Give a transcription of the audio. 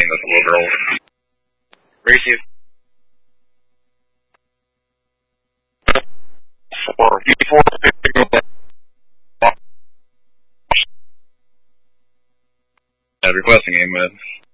name of the little girl. Receive. Before requesting aim med.